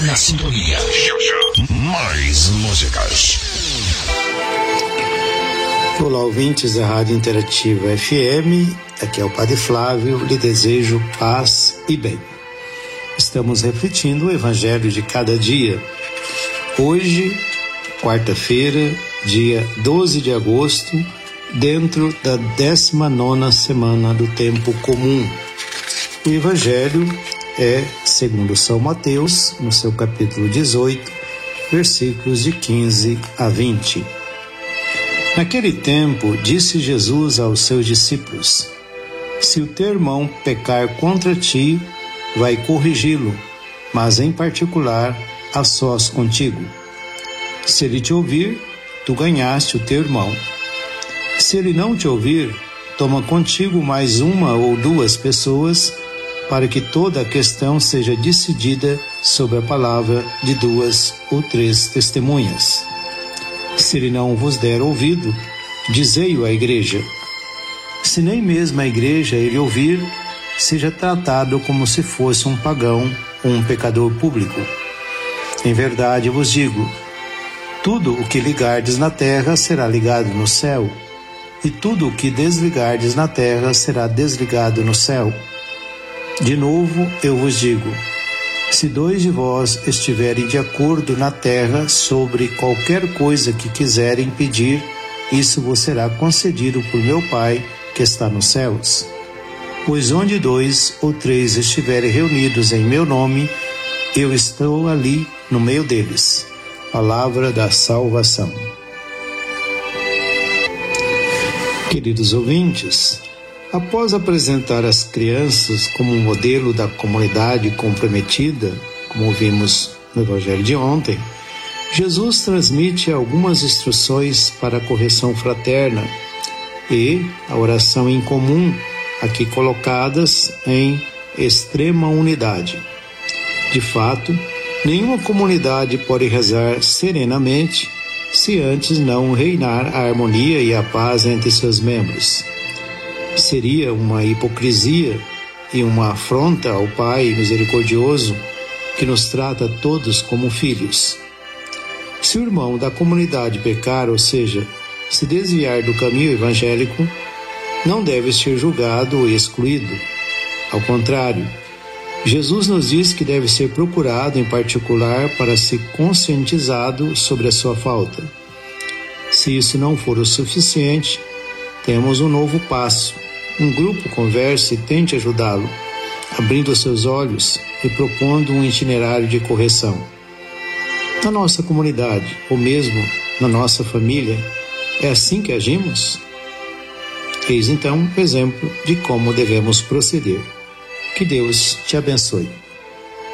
na sintonia. Mais músicas. Olá, ouvintes da Rádio Interativa FM, aqui é o Padre Flávio, lhe desejo paz e bem. Estamos refletindo o Evangelho de cada dia. Hoje, quarta-feira, dia 12 de agosto, dentro da 19ª semana do Tempo Comum. O Evangelho é segundo São Mateus, no seu capítulo 18, versículos de 15 a 20. Naquele tempo, disse Jesus aos seus discípulos: se o teu irmão pecar contra ti, vai corrigi-lo, mas em particular a sós contigo. Se ele te ouvir, tu ganhaste o teu irmão. Se ele não te ouvir, toma contigo mais uma ou duas pessoas, para que toda a questão seja decidida sobre a palavra de 2 ou 3 testemunhas. Se ele não vos der ouvido, dizei-o à igreja. Se nem mesmo a igreja ele ouvir, seja tratado como se fosse um pagão ou um pecador público. Em verdade vos digo, tudo o que ligardes na terra será ligado no céu, e tudo o que desligardes na terra será desligado no céu. De novo eu vos digo, se 2 de vós estiverem de acordo na terra sobre qualquer coisa que quiserem pedir, isso vos será concedido por meu Pai que está nos céus. Pois onde 2 ou 3 estiverem reunidos em meu nome, eu estou ali no meio deles. Palavra da salvação. Queridos ouvintes, após apresentar as crianças como um modelo da comunidade comprometida, como vimos no Evangelho de ontem, Jesus transmite algumas instruções para a correção fraterna e a oração em comum, aqui colocadas em extrema unidade. De fato, nenhuma comunidade pode rezar serenamente se antes não reinar a harmonia e a paz entre seus membros. Seria uma hipocrisia e uma afronta ao Pai misericordioso que nos trata todos como filhos. Se o irmão da comunidade pecar, ou seja, se desviar do caminho evangélico, não deve ser julgado ou excluído. Ao contrário, Jesus nos diz que deve ser procurado em particular para ser conscientizado sobre a sua falta. Se isso não for o suficiente, temos um novo passo. Um grupo converse e tente ajudá-lo, abrindo seus olhos e propondo um itinerário de correção. Na nossa comunidade, ou mesmo na nossa família, é assim que agimos? Eis então o exemplo de como devemos proceder. Que Deus te abençoe.